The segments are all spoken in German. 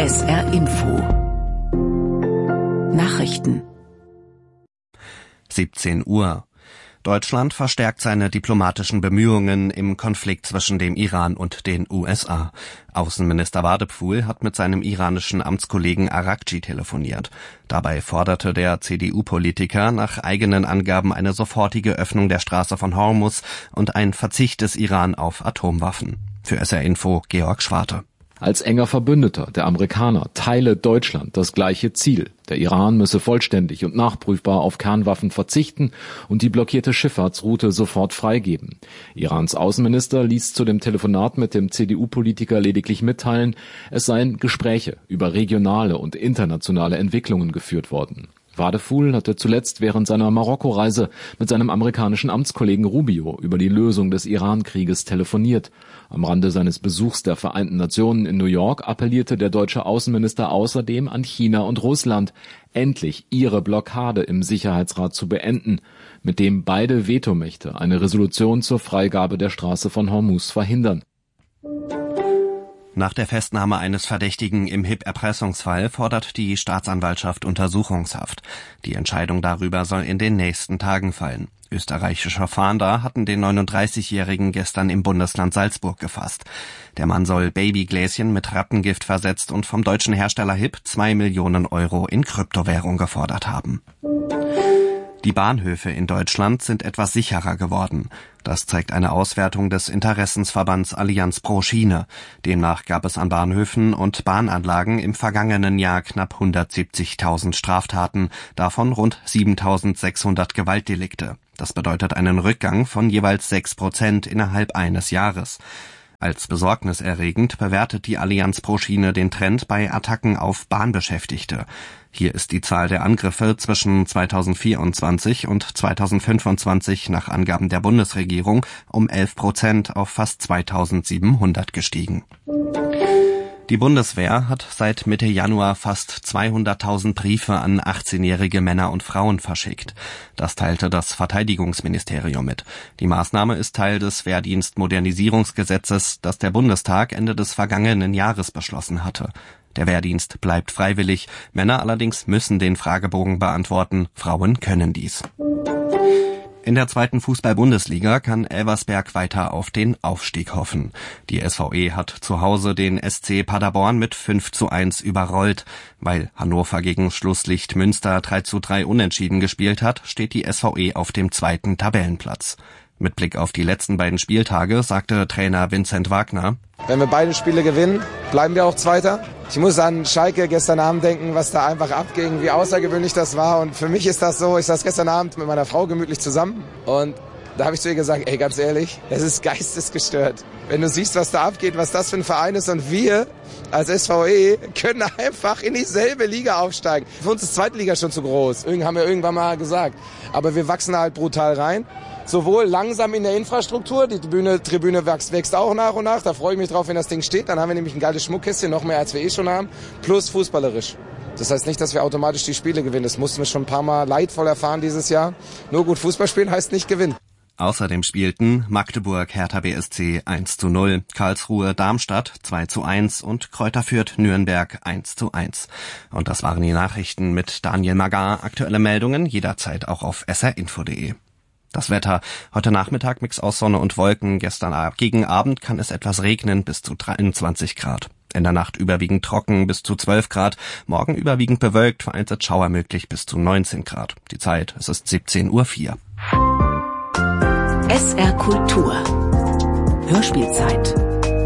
SR Info Nachrichten 17 Uhr. Deutschland verstärkt seine diplomatischen Bemühungen im Konflikt zwischen dem Iran und den USA. Außenminister Wadephul hat mit seinem iranischen Amtskollegen Araghchi telefoniert. Dabei forderte der CDU-Politiker nach eigenen Angaben eine sofortige Öffnung der Straße von Hormuz und einen Verzicht des Iran auf Atomwaffen. Für SR Info Georg Schwarte. Als enger Verbündeter der Amerikaner teile Deutschland das gleiche Ziel. Der Iran müsse vollständig und nachprüfbar auf Kernwaffen verzichten und die blockierte Schifffahrtsroute sofort freigeben. Irans Außenminister ließ zu dem Telefonat mit dem CDU-Politiker lediglich mitteilen, es seien Gespräche über regionale und internationale Entwicklungen geführt worden. Wadephul hatte zuletzt während seiner Marokko-Reise mit seinem amerikanischen Amtskollegen Rubio über die Lösung des Iran-Krieges telefoniert. Am Rande seines Besuchs der Vereinten Nationen in New York appellierte der deutsche Außenminister außerdem an China und Russland, endlich ihre Blockade im Sicherheitsrat zu beenden, mit dem beide Vetomächte eine Resolution zur Freigabe der Straße von Hormuz verhindern. Nach der Festnahme eines Verdächtigen im HIP-Erpressungsfall fordert die Staatsanwaltschaft Untersuchungshaft. Die Entscheidung darüber soll in den nächsten Tagen fallen. Österreichische Fahnder hatten den 39-Jährigen gestern im Bundesland Salzburg gefasst. Der Mann soll Babygläschen mit Rattengift versetzt und vom deutschen Hersteller HIP 2 Millionen Euro in Kryptowährung gefordert haben. Die Bahnhöfe in Deutschland sind etwas sicherer geworden. Das zeigt eine Auswertung des Interessensverbands Allianz pro Schiene. Demnach gab es an Bahnhöfen und Bahnanlagen im vergangenen Jahr knapp 170.000 Straftaten, davon rund 7.600 Gewaltdelikte. Das bedeutet einen Rückgang von jeweils 6% innerhalb eines Jahres. Als besorgniserregend bewertet die Allianz pro Schiene den Trend bei Attacken auf Bahnbeschäftigte. Hier ist die Zahl der Angriffe zwischen 2024 und 2025 nach Angaben der Bundesregierung um 11% auf fast 2.700 gestiegen. Die Bundeswehr hat seit Mitte Januar fast 200.000 Briefe an 18-jährige Männer und Frauen verschickt. Das teilte das Verteidigungsministerium mit. Die Maßnahme ist Teil des Wehrdienstmodernisierungsgesetzes, das der Bundestag Ende des vergangenen Jahres beschlossen hatte. Der Wehrdienst bleibt freiwillig, Männer allerdings müssen den Fragebogen beantworten, Frauen können dies. In der zweiten Fußball-Bundesliga kann Elversberg weiter auf den Aufstieg hoffen. Die SVE hat zu Hause den SC Paderborn mit 5:1 überrollt. Weil Hannover gegen Schlusslicht Münster 3:3 unentschieden gespielt hat, steht die SVE auf dem zweiten Tabellenplatz. Mit Blick auf die letzten beiden Spieltage sagte Trainer Vincent Wagner: Wenn wir beide Spiele gewinnen, bleiben wir auch Zweiter. Ich muss an Schalke gestern Abend denken, was da einfach abging, wie außergewöhnlich das war. Und für mich ist das so, ich saß gestern Abend mit meiner Frau gemütlich zusammen und da habe ich zu ihr gesagt, ey, ganz ehrlich, das ist geistesgestört. Wenn du siehst, was da abgeht, was das für ein Verein ist und wir als SVE können einfach in dieselbe Liga aufsteigen. Für uns ist zweite Liga schon zu groß, haben wir irgendwann mal gesagt. Aber wir wachsen halt brutal rein. Sowohl langsam in der Infrastruktur, die Tribüne wächst auch nach und nach, da freue ich mich drauf, wenn das Ding steht, dann haben wir nämlich ein geiles Schmuckkästchen, noch mehr als wir schon haben, plus fußballerisch. Das heißt nicht, dass wir automatisch die Spiele gewinnen, das mussten wir schon ein paar Mal leidvoll erfahren dieses Jahr. Nur gut Fußball spielen heißt nicht gewinnen. Außerdem spielten Magdeburg Hertha BSC 1:0, Karlsruhe Darmstadt 2:1 und Kräuter Fürth Nürnberg 1:1. Und das waren die Nachrichten mit Daniel Magar. Aktuelle Meldungen jederzeit auch auf srinfo.de. Das Wetter. Heute Nachmittag Mix aus Sonne und Wolken. Gegen Abend kann es etwas regnen bis zu 23 Grad. In der Nacht überwiegend trocken bis zu 12 Grad. Morgen überwiegend bewölkt, vereinzelt Schauer möglich bis zu 19 Grad. Die Zeit, es ist 17:04 Uhr. SR Kultur Hörspielzeit.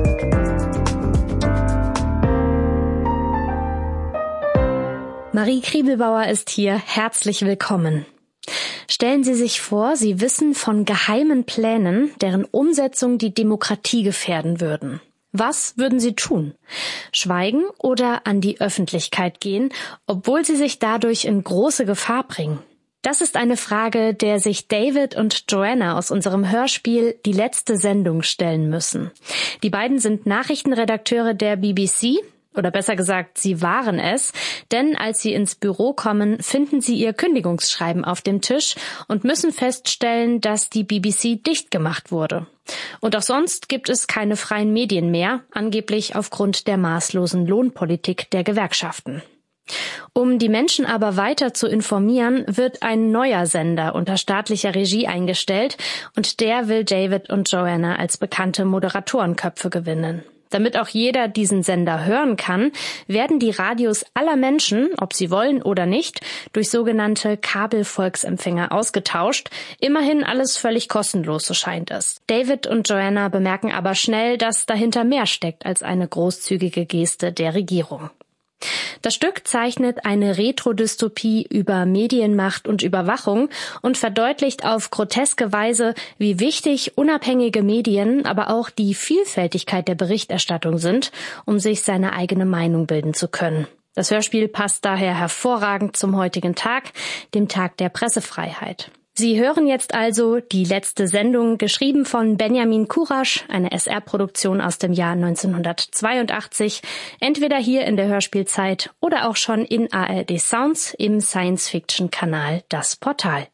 Marie Kriebelbauer ist hier. Herzlich willkommen. Stellen Sie sich vor, Sie wissen von geheimen Plänen, deren Umsetzung die Demokratie gefährden würden. Was würden Sie tun? Schweigen oder an die Öffentlichkeit gehen, obwohl Sie sich dadurch in große Gefahr bringen? Das ist eine Frage, der sich David und Joanna aus unserem Hörspiel Die letzte Sendung stellen müssen. Die beiden sind Nachrichtenredakteure der BBC Oder besser gesagt, sie waren es, denn als sie ins Büro kommen, finden sie ihr Kündigungsschreiben auf dem Tisch und müssen feststellen, dass die BBC dicht gemacht wurde. Und auch sonst gibt es keine freien Medien mehr, angeblich aufgrund der maßlosen Lohnpolitik der Gewerkschaften. Um die Menschen aber weiter zu informieren, wird ein neuer Sender unter staatlicher Regie eingestellt und der will David und Joanna als bekannte Moderatorenköpfe gewinnen. Damit auch jeder diesen Sender hören kann, werden die Radios aller Menschen, ob sie wollen oder nicht, durch sogenannte Kabelvolksempfänger ausgetauscht. Immerhin alles völlig kostenlos, so scheint es. David und Joanna bemerken aber schnell, dass dahinter mehr steckt als eine großzügige Geste der Regierung. Das Stück zeichnet eine Retro-Dystopie über Medienmacht und Überwachung und verdeutlicht auf groteske Weise, wie wichtig unabhängige Medien, aber auch die Vielfältigkeit der Berichterstattung sind, um sich seine eigene Meinung bilden zu können. Das Hörspiel passt daher hervorragend zum heutigen Tag, dem Tag der Pressefreiheit. Sie hören jetzt also die letzte Sendung, geschrieben von Benjamin Kurasch, eine SR-Produktion aus dem Jahr 1982, entweder hier in der Hörspielzeit oder auch schon in ARD Sounds im Science-Fiction-Kanal Das Portal.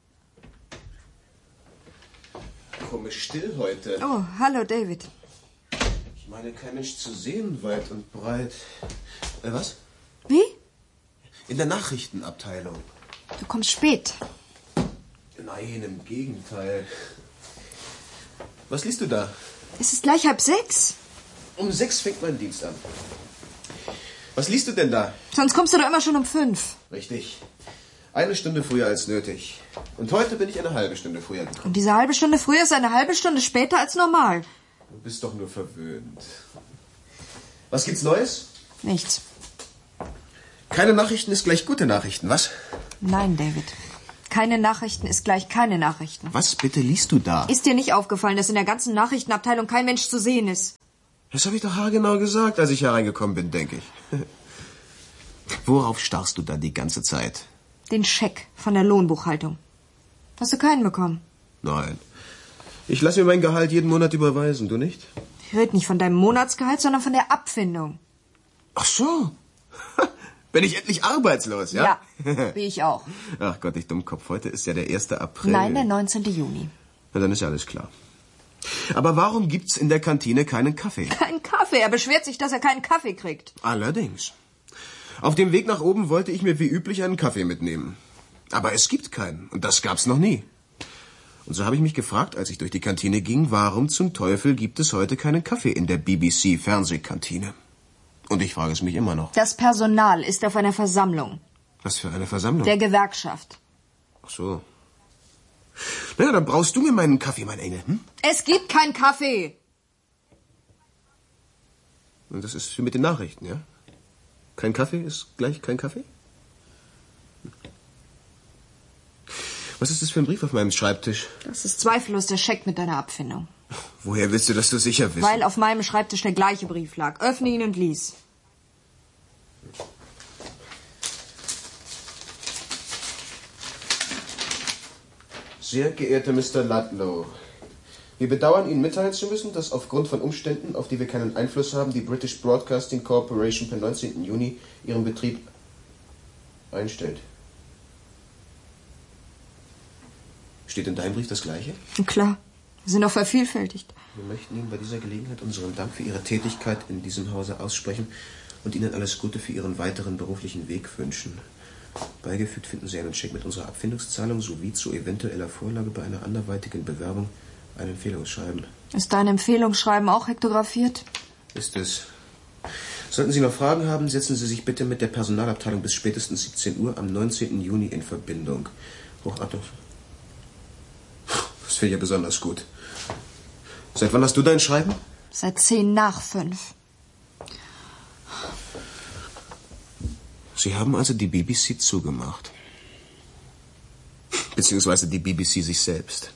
Komisch still heute. Oh, hallo David. Ich meine, kein Mensch zu sehen, weit und breit. Was? Wie? In der Nachrichtenabteilung. Du kommst spät. Nein, im Gegenteil. Was liest du da? Es ist gleich 5:30. Um 6 fängt mein Dienst an. Was liest du denn da? Sonst kommst du doch immer schon um 5. Richtig. 1 Stunde früher als nötig. Und heute bin ich eine halbe Stunde früher gekommen. Und diese halbe Stunde früher ist eine halbe Stunde später als normal. Du bist doch nur verwöhnt. Was gibt's Neues? Nichts. Keine Nachrichten ist gleich gute Nachrichten, was? Nein, David. Keine Nachrichten ist gleich keine Nachrichten. Was bitte liest du da? Ist dir nicht aufgefallen, dass in der ganzen Nachrichtenabteilung kein Mensch zu sehen ist? Das habe ich doch haargenau gesagt, als ich hereingekommen bin, denke ich. Worauf starrst du da die ganze Zeit? Den Scheck von der Lohnbuchhaltung. Hast du keinen bekommen? Nein. Ich lasse mir mein Gehalt jeden Monat überweisen, du nicht? Ich rede nicht von deinem Monatsgehalt, sondern von der Abfindung. Ach so. Bin ich endlich arbeitslos, ja? Ja, wie ich auch. Ach Gott, ich Dummkopf. Heute ist ja der 1. April. Nein, der 19. Juni. Na, dann ist ja alles klar. Aber warum gibt's in der Kantine keinen Kaffee? Kein Kaffee. Er beschwert sich, dass er keinen Kaffee kriegt. Allerdings. Auf dem Weg nach oben wollte ich mir wie üblich einen Kaffee mitnehmen. Aber es gibt keinen. Und das gab's noch nie. Und so habe ich mich gefragt, als ich durch die Kantine ging, warum zum Teufel gibt es heute keinen Kaffee in der BBC-Fernsehkantine? Und ich frage es mich immer noch. Das Personal ist auf einer Versammlung. Was für eine Versammlung? Der Gewerkschaft. Ach so. Na ja, dann brauchst du mir meinen Kaffee, mein Engel. Hm? Es gibt keinen Kaffee. Und das ist wie mit den Nachrichten, ja? Kein Kaffee ist gleich kein Kaffee? Was ist das für ein Brief auf meinem Schreibtisch? Das ist zweifellos der Scheck mit deiner Abfindung. Woher willst du das so sicher wissen? Weil auf meinem Schreibtisch der gleiche Brief lag. Öffne ihn und lies. Sehr geehrter Mr. Ludlow, wir bedauern Ihnen mitteilen zu müssen, dass aufgrund von Umständen, auf die wir keinen Einfluss haben, die British Broadcasting Corporation per 19. Juni ihren Betrieb einstellt. Steht in deinem Brief das Gleiche? Klar, wir sind auch vervielfältigt. Wir möchten Ihnen bei dieser Gelegenheit unseren Dank für Ihre Tätigkeit in diesem Hause aussprechen und Ihnen alles Gute für Ihren weiteren beruflichen Weg wünschen. Beigefügt finden Sie einen Scheck mit unserer Abfindungszahlung sowie zu eventueller Vorlage bei einer anderweitigen Bewerbung ein Empfehlungsschreiben. Ist dein Empfehlungsschreiben auch hektografiert? Ist es. Sollten Sie noch Fragen haben, setzen Sie sich bitte mit der Personalabteilung bis spätestens 17 Uhr am 19. Juni in Verbindung. Hochachtung. Das finde ich ja besonders gut. Seit wann hast du dein Schreiben? Seit 5:10. Sie haben also die BBC zugemacht. Beziehungsweise die BBC sich selbst.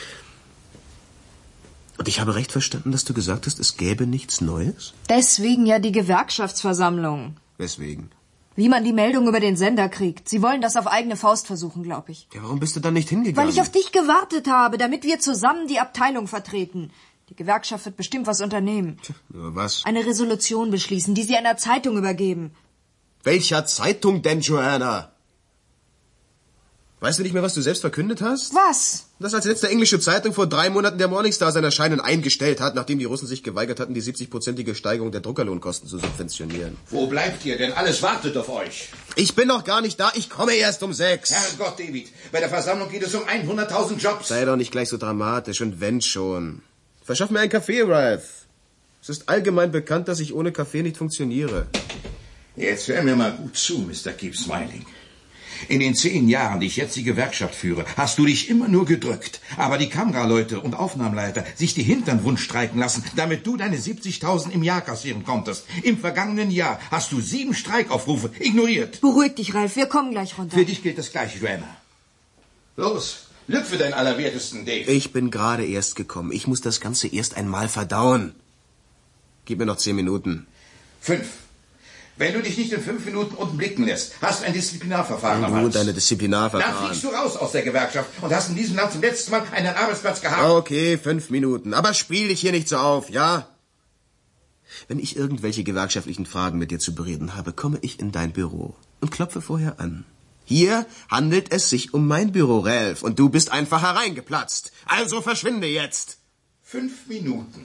Und ich habe recht verstanden, dass du gesagt hast, es gäbe nichts Neues? Deswegen ja die Gewerkschaftsversammlung. Weswegen? Wie man die Meldung über den Sender kriegt. Sie wollen das auf eigene Faust versuchen, glaube ich. Ja, warum bist du dann nicht hingegangen? Weil ich auf dich gewartet habe, damit wir zusammen die Abteilung vertreten. Die Gewerkschaft wird bestimmt was unternehmen. Nur was? Eine Resolution beschließen, die sie einer Zeitung übergeben. Welcher Zeitung denn, Joanna? Weißt du nicht mehr, was du selbst verkündet hast? Was? Das als letzte englische Zeitung vor 3 Monaten der Morning Star sein Erscheinen eingestellt hat, nachdem die Russen sich geweigert hatten, die 70-prozentige Steigerung der Druckerlohnkosten zu subventionieren. Wo bleibt ihr denn? Alles wartet auf euch. Ich bin noch gar nicht da, ich komme erst um 6. Herrgott, David, bei der Versammlung geht es um 100.000 Jobs. Sei doch nicht gleich so dramatisch, und wenn schon. Verschaff mir einen Kaffee, Ralph. Es ist allgemein bekannt, dass ich ohne Kaffee nicht funktioniere. Jetzt hör mir mal gut zu, Mr. Keep Smiling. In den 10 Jahren, die ich jetzt die Gewerkschaft führe, hast du dich immer nur gedrückt. Aber die Kameraleute und Aufnahmeleiter sich die Hintern wund streiken lassen, damit du deine 70.000 im Jahr kassieren konntest. Im vergangenen Jahr hast du 7 Streikaufrufe ignoriert. Beruhig dich, Ralf, wir kommen gleich runter. Für dich gilt das Gleiche, Joanna. Los, lüpfe deinen Allerwertesten, Dave. Ich bin gerade erst gekommen. Ich muss das Ganze erst einmal verdauen. Gib mir noch 10 Minuten. 5. Wenn du dich nicht in 5 Minuten unten blicken lässt, hast du ein Disziplinarverfahren am Nur Hals. deine Disziplinarverfahren. Dann fliegst du raus aus der Gewerkschaft und hast in diesem Land zum letzten Mal einen Arbeitsplatz gehabt. Okay, 5 Minuten. Aber spiel dich hier nicht so auf, ja? Wenn ich irgendwelche gewerkschaftlichen Fragen mit dir zu bereden habe, komme ich in dein Büro und klopfe vorher an. Hier handelt es sich um mein Büro, Ralph, und du bist einfach hereingeplatzt. Also verschwinde jetzt. 5 Minuten.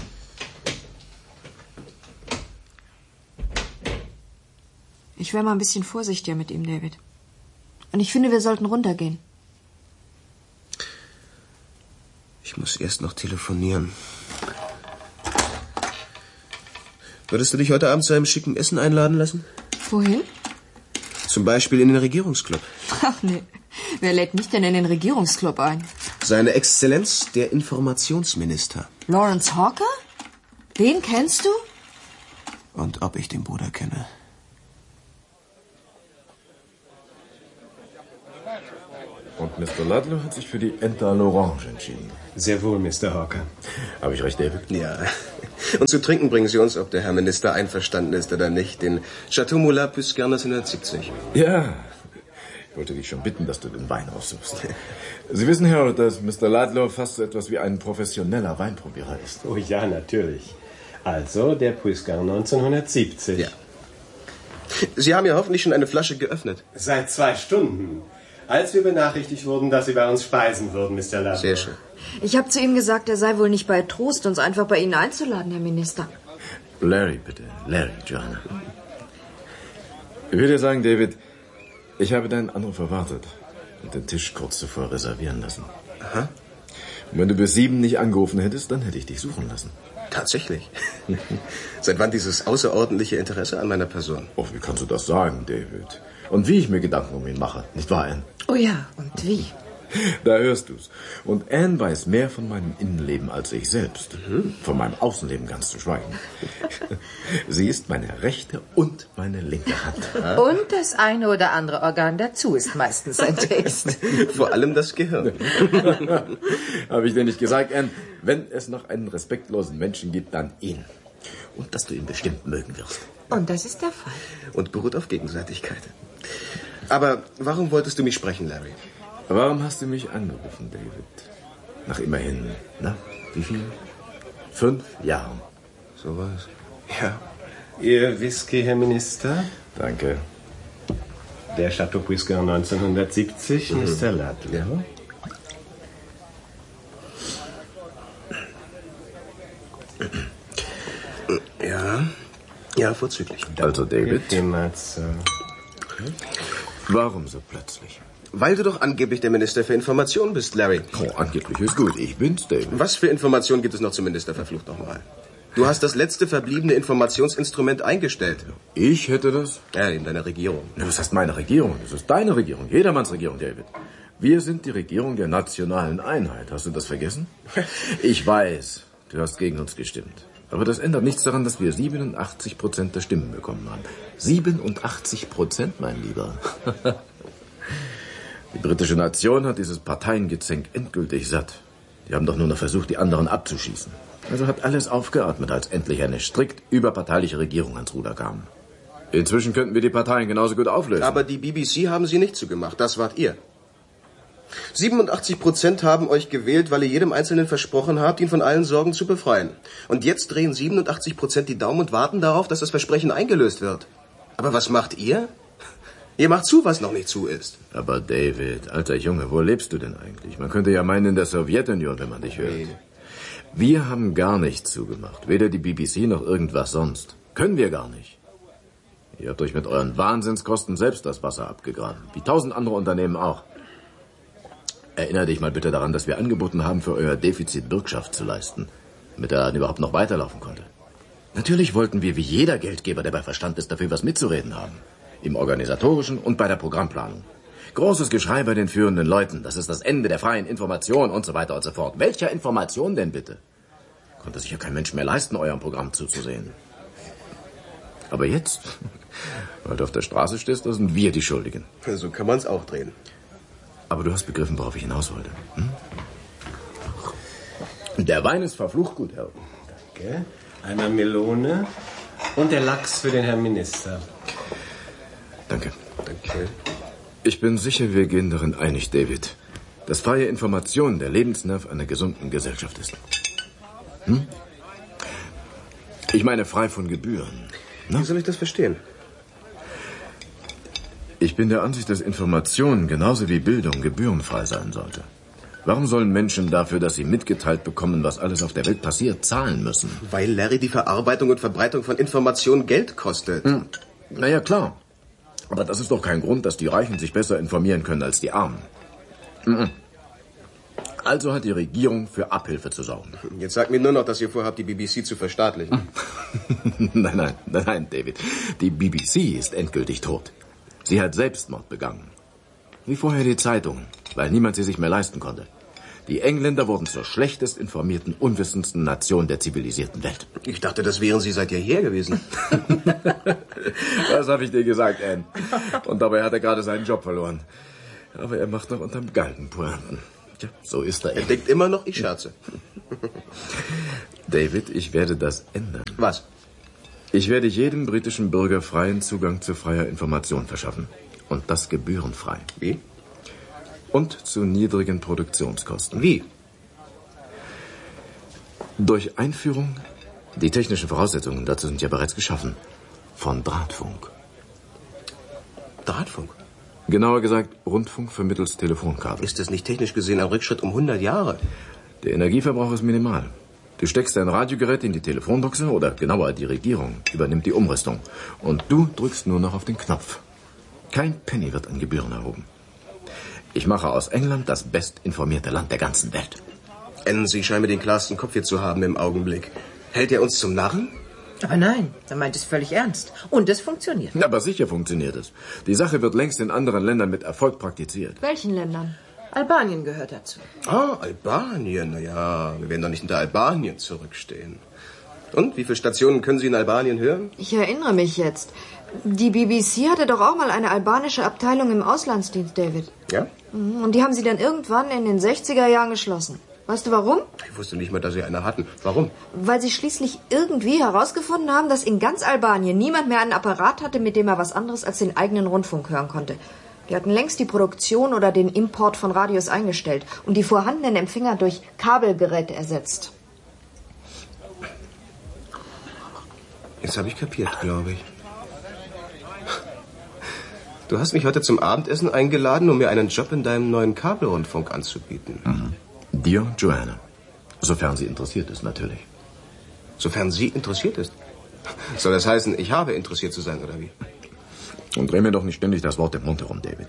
Ich wäre mal ein bisschen vorsichtiger mit ihm, David. Und ich finde, wir sollten runtergehen. Ich muss erst noch telefonieren. Würdest du dich heute Abend zu einem schicken Essen einladen lassen? Wohin? Zum Beispiel in den Regierungsclub. Ach nee, wer lädt mich denn in den Regierungsclub ein? Seine Exzellenz, der Informationsminister. Lawrence Hawker? Den kennst du? Und ob ich den Bruder kenne. Und Mr. Ludlow hat sich für die Ente à l'Orange entschieden. Sehr wohl, Mr. Hawker. Habe ich recht, David? Ja. Und zu trinken bringen Sie uns, ob der Herr Minister einverstanden ist oder nicht, den Chateau Moulin Puscain 1970. Ja. Ich wollte dich schon bitten, dass du den Wein aussuchst. Sie wissen, Herr, dass Mr. Ludlow fast so etwas wie ein professioneller Weinprobierer ist. Oh ja, natürlich. Also der Puscain 1970. Ja. Sie haben ja hoffentlich schon eine Flasche geöffnet. Seit 2 Stunden. Als wir benachrichtigt wurden, dass Sie bei uns speisen würden, Mr. Ludlow. Sehr schön. Ich habe zu ihm gesagt, er sei wohl nicht bei Trost, uns einfach bei Ihnen einzuladen, Herr Minister. Larry, bitte. Larry, Joanna. Ich würde sagen, David, ich habe deinen Anruf erwartet und den Tisch kurz zuvor reservieren lassen. Aha. Und wenn du bis 7 nicht angerufen hättest, dann hätte ich dich suchen lassen. Tatsächlich. Seit wann dieses außerordentliche Interesse an meiner Person? Oh, wie kannst du das sagen, David? Und wie ich mir Gedanken um ihn mache, nicht wahr, Anne? Oh ja, und wie? Da hörst du's. Und Anne weiß mehr von meinem Innenleben als ich selbst. Von meinem Außenleben ganz zu schweigen. Sie ist meine rechte und meine linke Hand. Und das eine oder andere Organ dazu ist meistens ein Taste. Vor allem das Gehirn. Habe ich dir nicht gesagt, Anne? Wenn es noch einen respektlosen Menschen gibt, dann ihn. Und dass du ihn bestimmt mögen wirst. Und das ist der Fall. Und beruht auf Gegenseitigkeit. Aber warum wolltest du mich sprechen, Larry? Warum hast du mich angerufen, David? Nach immerhin, wie viel? 5 Jahren. So was. Ja. Ihr Whisky, Herr Minister? Danke. Der Chateau Puscain 1970, Mr. Ludlow. Ja. Ja, vorzüglich. Also, David, Jemals, warum so plötzlich? Weil du doch angeblich der Minister für Information bist, Larry. Oh, angeblich ist gut. Ich bin's, David. Was für Informationen gibt es noch zum Minister, verflucht nochmal? Du hast das letzte verbliebene Informationsinstrument eingestellt. Ich hätte das? Ja, in deiner Regierung. Na, was heißt meine Regierung? Das ist deine Regierung. Jedermanns Regierung, David. Wir sind die Regierung der nationalen Einheit. Hast du das vergessen? Ich weiß, du hast gegen uns gestimmt. Aber das ändert nichts daran, dass wir 87% der Stimmen bekommen haben. 87%, mein Lieber. Die britische Nation hat dieses Parteiengezänk endgültig satt. Die haben doch nur noch versucht, die anderen abzuschießen. Also hat alles aufgeatmet, als endlich eine strikt überparteiliche Regierung ans Ruder kam. Inzwischen könnten wir die Parteien genauso gut auflösen. Aber die BBC haben sie nicht zugemacht. Das wart ihr. 87% haben euch gewählt, weil ihr jedem Einzelnen versprochen habt, ihn von allen Sorgen zu befreien. Und jetzt drehen 87% die Daumen und warten darauf, dass das Versprechen eingelöst wird. Aber was macht ihr? Ihr macht zu, was noch nicht zu ist. Aber David, alter Junge, wo lebst du denn eigentlich? Man könnte ja meinen, in der Sowjetunion, wenn man dich hört. Nee. Wir haben gar nichts zugemacht. Weder die BBC noch irgendwas sonst. Können wir gar nicht. Ihr habt euch mit euren Wahnsinnskosten selbst das Wasser abgegraben. Wie 1000 andere Unternehmen auch. Erinnere dich mal bitte daran, dass wir angeboten haben, für euer Defizit Bürgschaft zu leisten, damit er überhaupt noch weiterlaufen konnte. Natürlich wollten wir, wie jeder Geldgeber, der bei Verstand ist, dafür was mitzureden haben. Im Organisatorischen und bei der Programmplanung. Großes Geschrei bei den führenden Leuten. Das ist das Ende der freien Information und so weiter und so fort. Welcher Information denn bitte? Konnte sich ja kein Mensch mehr leisten, eurem Programm zuzusehen. Aber jetzt, weil du auf der Straße stehst, da sind wir die Schuldigen. So kann man es auch drehen. Aber du hast begriffen, worauf ich hinaus wollte. Hm? Der Wein ist verflucht gut, Herr. Danke. Einmal Melone und der Lachs für den Herrn Minister. Danke. Danke. Ich bin sicher, wir gehen darin einig, David, dass freie Information der Lebensnerv einer gesunden Gesellschaft ist. Hm? Ich meine frei von Gebühren. Wie soll ich das verstehen? Ich bin der Ansicht, dass Information genauso wie Bildung gebührenfrei sein sollte. Warum sollen Menschen dafür, dass sie mitgeteilt bekommen, was alles auf der Welt passiert, zahlen müssen? Weil, Larry, die Verarbeitung und Verbreitung von Informationen Geld kostet. Naja, klar. Aber das ist doch kein Grund, dass die Reichen sich besser informieren können als die Armen. Also hat die Regierung für Abhilfe zu sorgen. Jetzt sagt mir nur noch, dass ihr vorhabt, die BBC zu verstaatlichen. Nein, David. Die BBC ist endgültig tot. Sie hat Selbstmord begangen. Wie vorher die Zeitungen, weil niemand sie sich mehr leisten konnte. Die Engländer wurden zur schlechtest informierten, unwissendsten Nation der zivilisierten Welt. Ich dachte, das wären sie seit jeher gewesen. Was habe ich dir gesagt, Anne? Und dabei hat er gerade seinen Job verloren. Aber er macht noch unterm Galgen Pointen. Tja, so ist er. Er denkt immer noch, ich scherze. David, ich werde das ändern. Was? Ich werde jedem britischen Bürger freien Zugang zu freier Information verschaffen. Und das gebührenfrei. Wie? Und zu niedrigen Produktionskosten. Wie? Durch Einführung, die technischen Voraussetzungen dazu sind ja bereits geschaffen, von Drahtfunk. Drahtfunk? Genauer gesagt, Rundfunk vermittels Telefonkabel. Ist das nicht technisch gesehen ein Rückschritt um 100 Jahre? Der Energieverbrauch ist minimal. Du steckst dein Radiogerät in die Telefonbuchse oder genauer die Regierung übernimmt die Umrüstung. Und du drückst nur noch auf den Knopf. Kein Penny wird an Gebühren erhoben. Ich mache aus England das bestinformierte Land der ganzen Welt. Sie scheinen mir den klarsten Kopf hier zu haben im Augenblick. Hält er uns zum Narren? Aber nein, er meint es völlig ernst. Und es funktioniert. Aber sicher funktioniert es. Die Sache wird längst in anderen Ländern mit Erfolg praktiziert. Welchen Ländern? Albanien gehört dazu. Ah, Albanien. Naja, wir werden doch nicht hinter Albanien zurückstehen. Und, wie viele Stationen können Sie in Albanien hören? Ich erinnere mich jetzt. Die BBC hatte doch auch mal eine albanische Abteilung im Auslandsdienst, David. Ja? Und die haben sie dann irgendwann in den 60er Jahren geschlossen. Weißt du warum? Ich wusste nicht mal, dass Sie eine hatten. Warum? Weil sie schließlich irgendwie herausgefunden haben, dass in ganz Albanien niemand mehr einen Apparat hatte, mit dem er was anderes als den eigenen Rundfunk hören konnte. Die hatten längst die Produktion oder den Import von Radios eingestellt und die vorhandenen Empfänger durch Kabelgeräte ersetzt. Jetzt habe ich kapiert, glaube ich. Du hast mich heute zum Abendessen eingeladen, um mir einen Job in deinem neuen Kabelrundfunk anzubieten. Dir, Joanna. Sofern sie interessiert ist, natürlich. Sofern sie interessiert ist? Soll das heißen, ich habe interessiert zu sein, oder wie? Und dreh mir doch nicht ständig das Wort im Mund herum, David.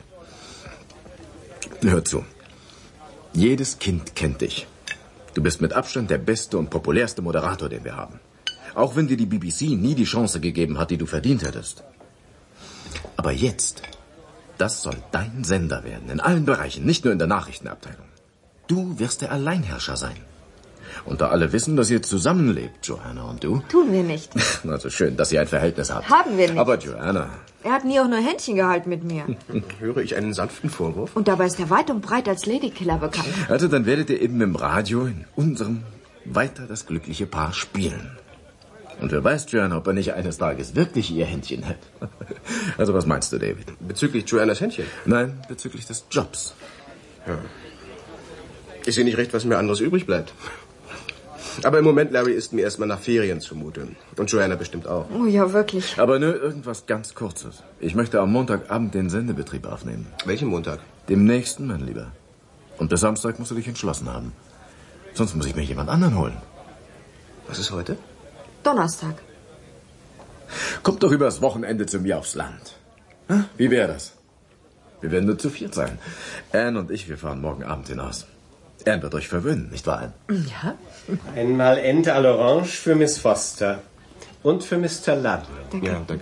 Hör zu. Jedes Kind kennt dich. Du bist mit Abstand der beste und populärste Moderator, den wir haben. Auch wenn dir die BBC nie die Chance gegeben hat, die du verdient hättest. Aber jetzt, das soll dein Sender werden, in allen Bereichen, nicht nur in der Nachrichtenabteilung. Du wirst der Alleinherrscher sein. Und da alle wissen, dass ihr zusammenlebt, Joanna und du... Tun wir nicht. Also schön, dass ihr ein Verhältnis habt. Haben wir nicht. Aber Joanna... Er hat nie auch nur Händchen gehalten mit mir. Höre ich einen sanften Vorwurf? Und dabei ist er weit und breit als Ladykiller bekannt. Also dann werdet ihr eben im Radio in unserem weiter das glückliche Paar spielen. Und wer weiß, Joanna, ob er nicht eines Tages wirklich ihr Händchen hält. Also was meinst du, David? Bezüglich Joannas Händchen? Nein, bezüglich des Jobs. Ja. Ich sehe nicht recht, was mir anderes übrig bleibt. Aber im Moment, Larry, ist mir erstmal nach Ferien zumute. Und Joanna bestimmt auch. Oh ja, wirklich. Aber nur irgendwas ganz Kurzes. Ich möchte am Montagabend den Sendebetrieb aufnehmen. Welchen Montag? Dem nächsten, mein Lieber. Und bis Samstag musst du dich entschlossen haben. Sonst muss ich mir jemand anderen holen. Was ist heute? Donnerstag. Kommt doch übers Wochenende zu mir aufs Land. Wie wäre das? Wir werden nur zu viert sein. Anne und ich, wir fahren morgen Abend hinaus. Anne wird euch verwöhnen, nicht wahr, Anne? Ja. Einmal Ente à l'Orange für Miss Foster. Und für Mr. Ludlow. Danke. Ja, danke.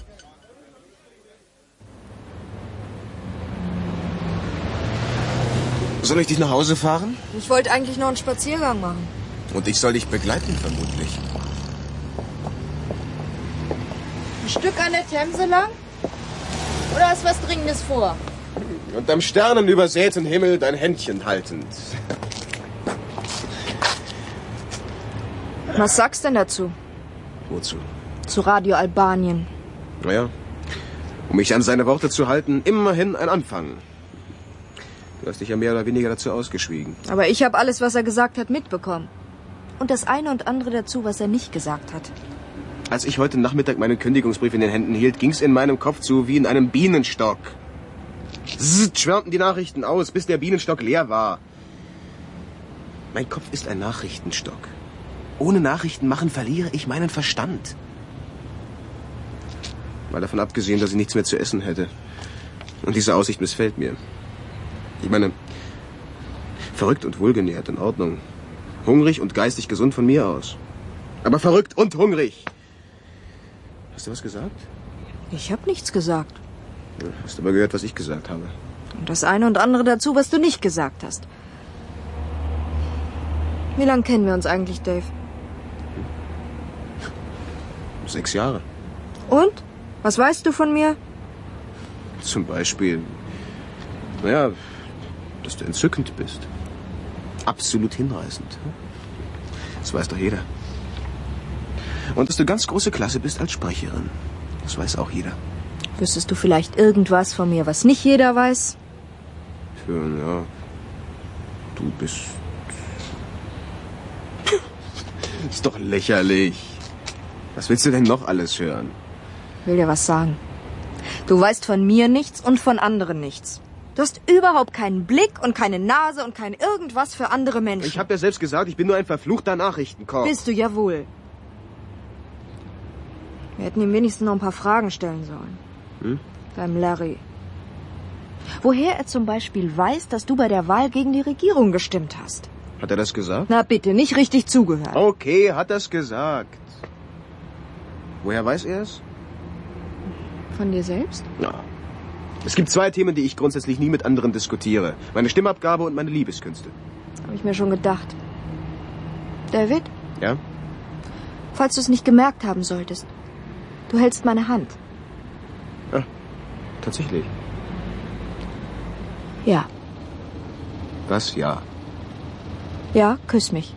Soll ich dich nach Hause fahren? Ich wollte eigentlich noch einen Spaziergang machen. Und ich soll dich begleiten, vermutlich. Ein Stück an der Themse lang? Oder hast du was Dringendes vor? Und am sternenübersäten Himmel dein Händchen haltend. Was sagst du denn dazu? Wozu? Zu Radio Albanien. Naja, um mich an seine Worte zu halten, immerhin ein Anfang. Du hast dich ja mehr oder weniger dazu ausgeschwiegen. Aber ich habe alles, was er gesagt hat, mitbekommen. Und das eine und andere dazu, was er nicht gesagt hat. Als ich heute Nachmittag meinen Kündigungsbrief in den Händen hielt, ging's in meinem Kopf zu wie in einem Bienenstock. Zzzt, schwärmten die Nachrichten aus, bis der Bienenstock leer war. Mein Kopf ist ein Nachrichtenstock. Ohne Nachrichten machen verliere ich meinen Verstand. Mal davon abgesehen, dass ich nichts mehr zu essen hätte. Und diese Aussicht missfällt mir. Ich meine, verrückt und wohlgenährt, in Ordnung. Hungrig und geistig gesund von mir aus. Aber verrückt und hungrig. Hast du was gesagt? Ich habe nichts gesagt. Ja, hast aber gehört, was ich gesagt habe. Und das eine und andere dazu, was du nicht gesagt hast. Wie lange kennen wir uns eigentlich, Dave? 6 Jahre. Und? Was weißt du von mir? Zum Beispiel, naja, dass du entzückend bist. Absolut hinreißend. Das weiß doch jeder. Und dass du ganz große Klasse bist als Sprecherin. Das weiß auch jeder. Wüsstest du vielleicht irgendwas von mir, was nicht jeder weiß? Ja, du bist... Ist doch lächerlich. Was willst du denn noch alles hören? Ich will dir was sagen. Du weißt von mir nichts und von anderen nichts. Du hast überhaupt keinen Blick und keine Nase und kein irgendwas für andere Menschen. Ich habe ja selbst gesagt, ich bin nur ein verfluchter Nachrichtenkoch. Bist du ja wohl. Wir hätten ihm wenigstens noch ein paar Fragen stellen sollen. Beim Larry. Woher er zum Beispiel weiß, dass du bei der Wahl gegen die Regierung gestimmt hast. Hat er das gesagt? Na bitte, nicht richtig zugehört. Okay, hat er's gesagt. Woher weiß er es? Von dir selbst? Ja. Es gibt 2 Themen, die ich grundsätzlich nie mit anderen diskutiere. Meine Stimmabgabe und meine Liebeskünste. Habe ich mir schon gedacht. David? Ja? Falls du es nicht gemerkt haben solltest. Du hältst meine Hand. Ja, tatsächlich. Ja. Was? Ja. Ja, küss mich.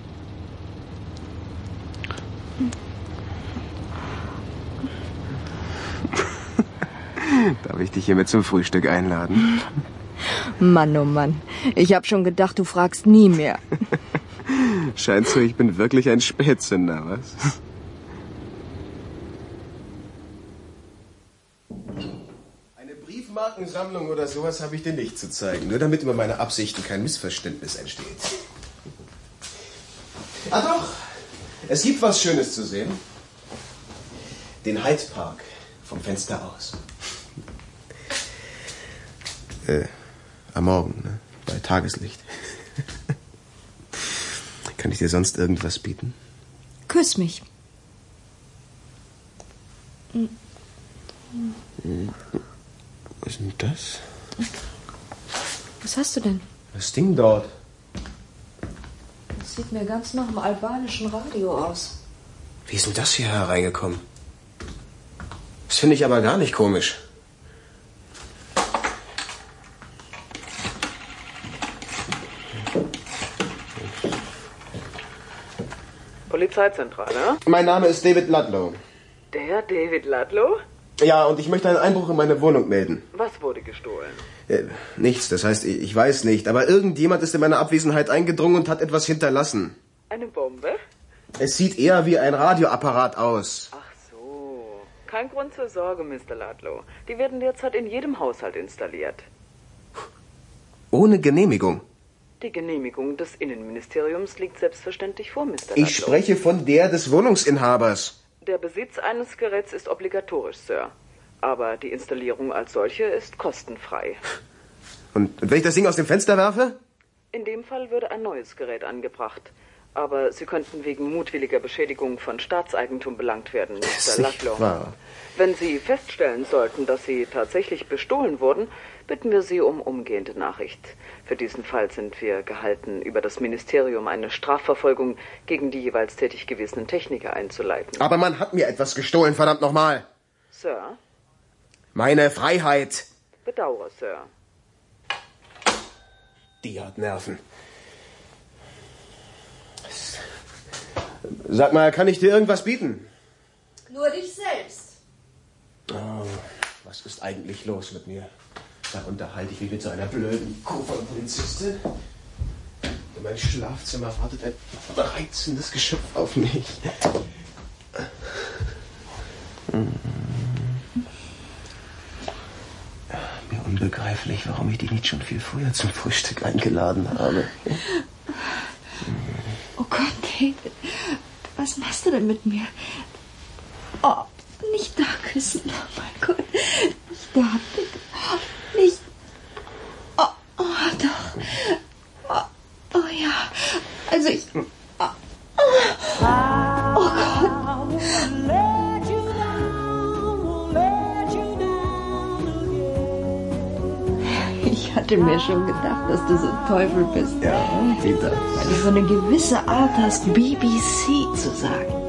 Darf ich dich hiermit zum Frühstück einladen? Mann, oh Mann. Ich hab schon gedacht, du fragst nie mehr. Scheint so, ich bin wirklich ein Spätzünder, was? Eine Briefmarkensammlung oder sowas habe ich dir nicht zu zeigen. Nur damit über meine Absichten kein Missverständnis entsteht. Ah doch, es gibt was Schönes zu sehen. Den Hyde Park vom Fenster aus. Am Morgen, ne? Bei Tageslicht. Kann ich dir sonst irgendwas bieten? Küss mich. Was ist denn das? Was hast du denn? Das Ding dort. Das sieht mir ganz nach dem albanischen Radio aus. Wie ist denn das hier hereingekommen? Das finde ich aber gar nicht komisch. Polizeizentrale? Mein Name ist David Ludlow. Der David Ludlow? Ja, und ich möchte einen Einbruch in meine Wohnung melden. Was wurde gestohlen? Nichts, das heißt, ich weiß nicht. Aber irgendjemand ist in meiner Abwesenheit eingedrungen und hat etwas hinterlassen. Eine Bombe? Es sieht eher wie ein Radioapparat aus. Ach so. Kein Grund zur Sorge, Mr. Ludlow. Die werden derzeit in jedem Haushalt installiert. Ohne Genehmigung? Die Genehmigung des Innenministeriums liegt selbstverständlich vor, Mr. Ludlow. Ich spreche von der des Wohnungsinhabers. Der Besitz eines Geräts ist obligatorisch, Sir. Aber die Installierung als solche ist kostenfrei. Und wenn ich das Ding aus dem Fenster werfe? In dem Fall würde ein neues Gerät angebracht. Aber Sie könnten wegen mutwilliger Beschädigung von Staatseigentum belangt werden, Mr. Ludlow. Wahr. Wenn Sie feststellen sollten, dass Sie tatsächlich bestohlen wurden, bitten wir Sie um umgehende Nachricht. Für diesen Fall sind wir gehalten, über das Ministerium eine Strafverfolgung gegen die jeweils tätig gewesenen Techniker einzuleiten. Aber man hat mir etwas gestohlen, verdammt nochmal. Sir? Meine Freiheit. Bedauere, Sir. Die hat Nerven. Sag mal, kann ich dir irgendwas bieten? Nur dich selbst. Oh, was ist eigentlich los mit mir? Da unterhalte ich mich mit so einer blöden Kofferpolizistin. In meinem Schlafzimmer wartet ein reizendes Geschöpf auf mich. Mir unbegreiflich, warum ich die nicht schon viel früher zum Frühstück eingeladen habe. Oh Gott, David, was machst du denn mit mir? Oh, nicht da küssen, oh mein Gott. Nicht da, bitte. Nicht. Oh, oh doch. Oh, oh ja. Also ich. Oh, oh Gott. Ich hatte mir schon gedacht, dass du so ein Teufel bist. Ja, Peter. Weil du so eine gewisse Art hast, BBC zu sagen.